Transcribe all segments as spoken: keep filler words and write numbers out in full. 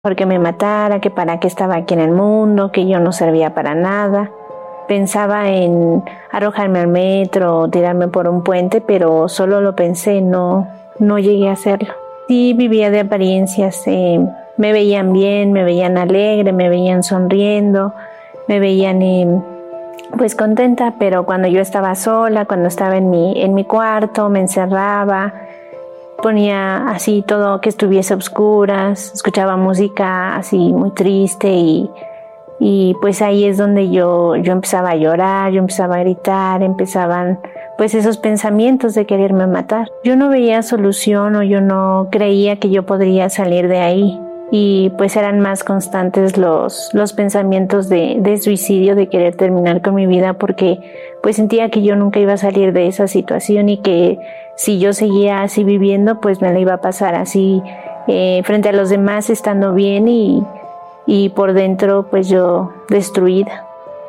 porque me matara, que para qué estaba aquí en el mundo, que yo no servía para nada. Pensaba en arrojarme al metro o tirarme por un puente, pero solo lo pensé, no, no llegué a hacerlo. Sí, vivía de apariencias, eh, me veían bien, me veían alegre, me veían sonriendo, me veían eh, pues contenta, pero cuando yo estaba sola, cuando estaba en mi, en mi cuarto, me encerraba, ponía así todo que estuviese a oscuras, escuchaba música así muy triste y, y pues ahí es donde yo, yo empezaba a llorar, yo empezaba a gritar, empezaban pues esos pensamientos de quererme matar. Yo no veía solución o yo no creía que yo podría salir de ahí y pues eran más constantes los, los pensamientos de, de suicidio, de querer terminar con mi vida porque pues sentía que yo nunca iba a salir de esa situación y que si yo seguía así viviendo, pues me la iba a pasar así eh, frente a los demás estando bien y, y por dentro pues yo destruida.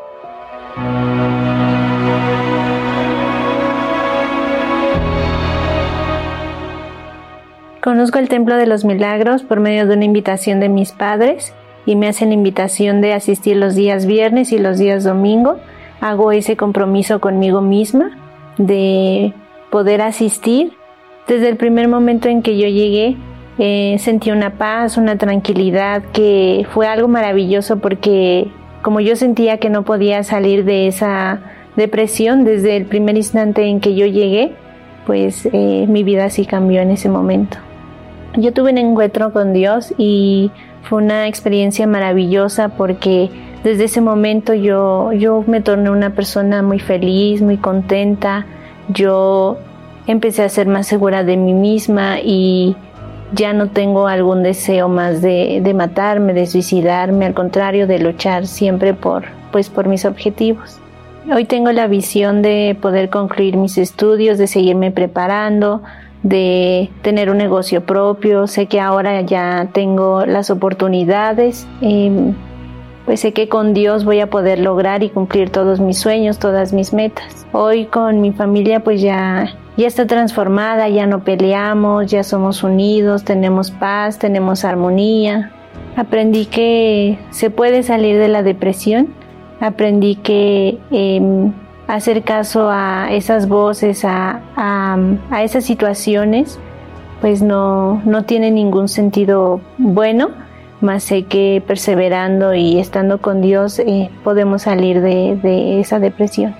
Conozco el Templo de los Milagros por medio de una invitación de mis padres y me hacen la invitación de asistir los días viernes y los días domingo. Hago ese compromiso conmigo misma de poder asistir. Desde el primer momento en que yo llegué, eh, sentí una paz, una tranquilidad que fue algo maravilloso porque como yo sentía que no podía salir de esa depresión desde el primer instante en que yo llegué, pues eh, mi vida sí cambió en ese momento. Yo tuve un encuentro con Dios y fue una experiencia maravillosa porque desde ese momento yo, yo me torné una persona muy feliz, muy contenta. Yo empecé a ser más segura de mí misma y ya no tengo algún deseo más de, de matarme, de suicidarme, al contrario, de luchar siempre por, pues, por mis objetivos. Hoy tengo la visión de poder concluir mis estudios, de seguirme preparando, de tener un negocio propio. Sé que ahora ya tengo las oportunidades, eh, pues sé que con Dios voy a poder lograr y cumplir todos mis sueños, todas mis metas. Hoy con mi familia pues ya, ya está transformada, ya no peleamos, ya somos unidos, tenemos paz, tenemos armonía. Aprendí que se puede salir de la depresión, aprendí que eh, hacer caso a esas voces, a, a, a esas situaciones, pues no, no tiene ningún sentido bueno, más sé que perseverando y estando con Dios eh, podemos salir de, de esa depresión.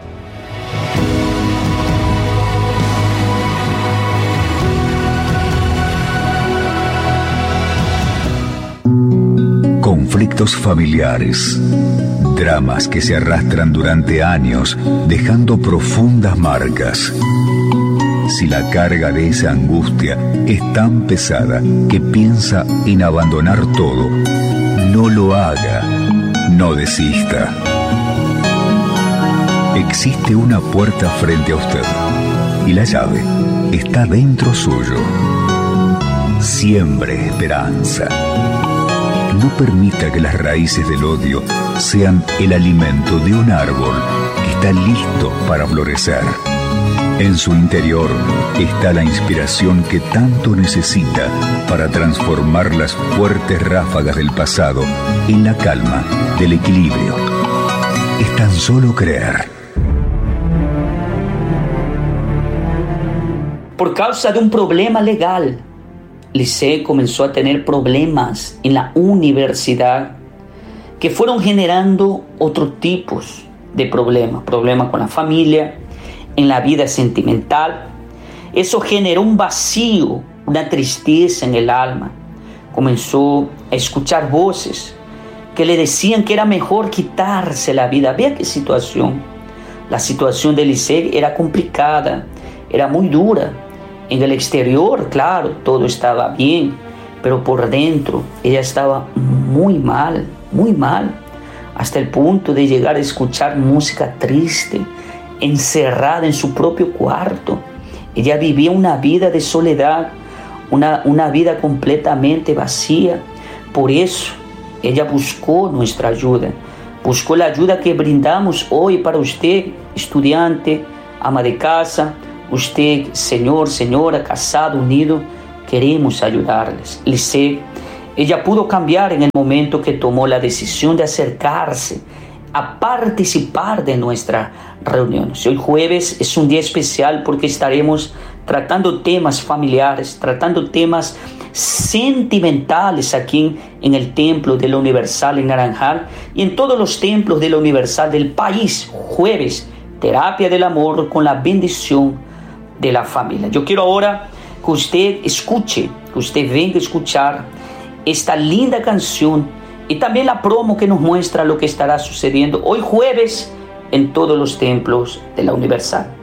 Conflictos familiares, dramas que se arrastran durante años, dejando profundas marcas. Si la carga de esa angustia es tan pesada que piensa en abandonar todo, no lo haga, no desista. Existe una puerta frente a usted y la llave está dentro suyo. Siembre esperanza. No permita que las raíces del odio sean el alimento de un árbol que está listo para florecer. En su interior está la inspiración que tanto necesita para transformar las fuertes ráfagas del pasado en la calma del equilibrio. Es tan solo creer. Por causa de un problema legal, Lisset comenzó a tener problemas en la universidad que fueron generando otros tipos de problemas, problemas con la familia, en la vida sentimental. Eso generó un vacío, una tristeza en el alma. Comenzó a escuchar voces que le decían que era mejor quitarse la vida. Vea qué situación. La situación de Lisset era complicada, era muy dura. En el exterior, claro, todo estaba bien, pero por dentro ella estaba muy mal, muy mal, hasta el punto de llegar a escuchar música triste, encerrada en su propio cuarto. Ella vivía una vida de soledad, una, una vida completamente vacía. Por eso ella buscó nuestra ayuda, buscó la ayuda que brindamos hoy para usted, estudiante, ama de casa, usted, señor, señora, casado, unido. Queremos ayudarles. Lisset Ella pudo cambiar en el momento que tomó la decisión de acercarse a participar de nuestra reunión. Hoy jueves es un día especial porque estaremos tratando temas familiares, tratando temas sentimentales aquí en el Templo de la Universal en Naranjal y en todos los templos de la Universal del país. Jueves, terapia del amor con la bendición de la familia. Yo quiero ahora que usted escuche, que usted venga a escuchar esta linda canción y también la promo que nos muestra lo que estará sucediendo hoy jueves en todos los templos de la Universal.